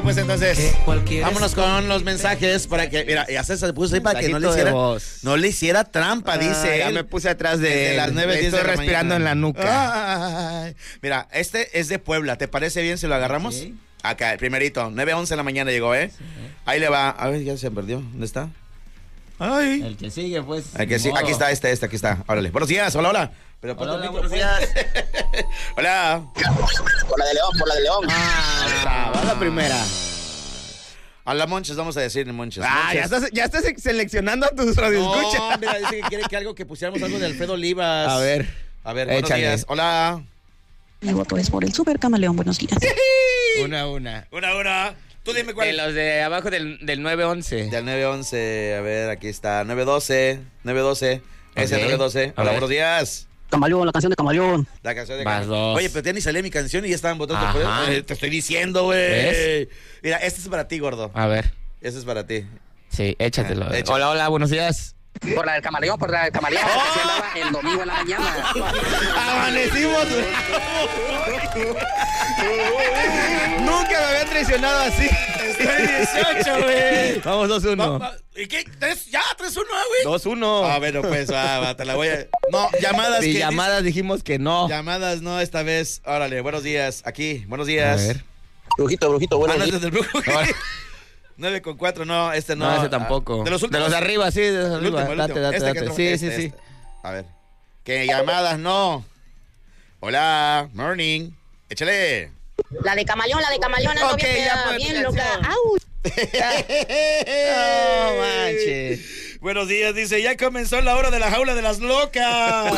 tiempo, pues entonces. Vámonos con los mensajes para que, mira, ya se puso ahí para que no le hiciera trampa, dice. Ya me puse atrás de las 9:10 estoy respirando en la nuca. Ay, mira, este es de Puebla. ¿Te parece bien si lo agarramos? Okay. Acá, el primerito. 9:11 de la mañana llegó, ¿eh? Sí. Ahí le va. A ver, ya se perdió. ¿Dónde está? Ay. El que sigue, pues. El que sí. Aquí está aquí está. Órale. Buenos días. Hola. Pero hola, buenos días. Hola. Por la de León. Va la primera. A la Monches, vamos a decir Monches. Ya estás seleccionando a tus radioescuchas. No, mira, dice que quiere que pusiéramos algo de Alfredo Olivas. A ver, buenos días. Hola. Mi voto es por el Super Camaleón. Buenos días. Una. Tú dime cuál. De los de abajo del 911. Del 911, a ver, aquí está. 912. Ese 912. Hola, buenos días. Camaleón, la canción de Camaleón. La canción de Vas dos. Oye, pero ya ni salía mi canción y ya estaban votando por eso. Te estoy diciendo, güey. Mira, este es para ti, gordo. A ver. Este es para ti. Sí, échatelo. Échale. Hola, buenos días. Por la del Camaleón. ¡Oh! Se andaba el domingo en la mañana. Amanecimos. Nunca me habían traicionado así. Estoy 18, güey. Vamos 2-1. ¿Y qué? ¿Ya? ¿3-1, güey? 2-1. Ah, bueno, pues, va, te la voy a... No, llamadas. Sí, llamadas dijimos que no. Llamadas no esta vez. Órale, buenos días. Aquí, buenos días. A ver. Brujito, bueno. No, desde el brujo. 9-4, no, este no. No, ese tampoco. De los últimos. De los de arriba, sí, de los de arriba. El último. Date. Sí. A ver. ¿Qué llamadas no? Hola, morning. Échale. La de Camaleón, ando Ok, bien, ya, pues, bien canción. loca. ¡Au! No manches. Buenos días, dice, ya comenzó la hora de la jaula de las locas.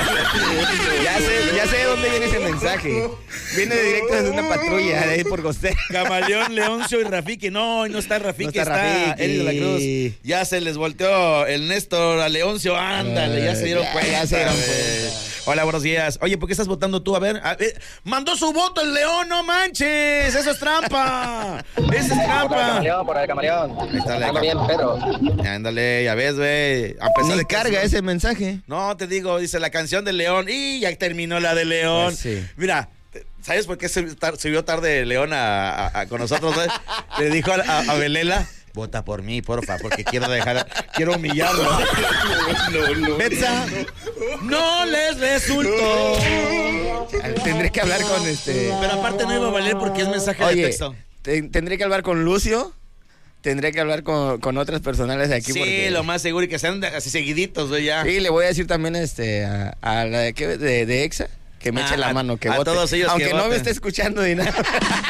Ya sé dónde viene ese mensaje. Viene directo desde una patrulla de ahí por Gosté. Camaleón, Leoncio y Rafiki. No está Rafiki, No está está Rafiki. Eli de la Cruz. Ya se les volteó el Néstor a Leoncio. Ándale, ya se dieron cuenta. Ya se dieron güey. cuenta. Hola, buenos días. Oye, ¿por qué estás votando tú? A ver, mandó su voto el León, no manches. Eso es trampa. Eso es trampa. Por la del Camaleón. Ahí está la Ando bien, Pedro. Ándale, ya ves, güey. A pesar Ni de que carga ese mensaje. No, te digo, dice la canción de León. Y ya terminó la de León. Pues sí. Mira, ¿sabes por qué subió tarde León con nosotros? ¿Sabes? Le dijo a Belela, vota por mí, porfa, porque quiero humillarlo. No. Betsa, no les resultó. Tendré que hablar con Pero aparte no iba a valer porque es mensaje de texto. Tendré que hablar con Lucio. Tendré que hablar con otras personales de aquí. Sí, porque... lo más seguro y que sean así seguiditos, güey, ya. Sí, le voy a decir también a la de EXA que me eche la mano, que a vote. todos ellos aunque que no me voten. esté escuchando ni nada.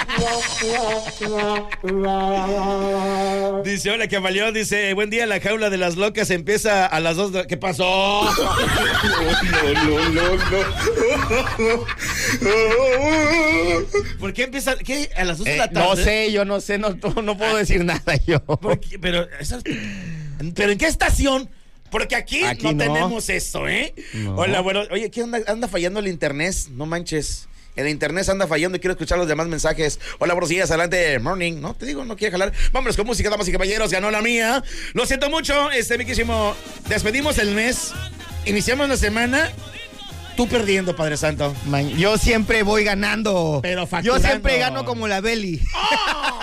Dice, hola, Camaleón, dice, buen día, la jaula de las locas empieza a las 2 de... ¿Qué pasó? ¿Por qué empieza? ¿Qué? ¿A las 2 de la tarde? No sé, yo no sé, no puedo decir nada yo. Pero ¿en qué estación? Porque aquí no tenemos eso, ¿eh? No. Hola, bueno, oye, ¿qué anda fallando el internet? No manches. El internet anda fallando y quiero escuchar los demás mensajes. Hola, buenos días, adelante, morning. No, te digo, no quiere jalar. Vámonos con música, damas y caballeros, ganó la mía. Lo siento mucho, miquísimo. Despedimos el mes, iniciamos la semana. Tú perdiendo, Padre Santo. Yo siempre voy ganando. Pero facturando. Yo siempre gano como la Beli. ¡Oh!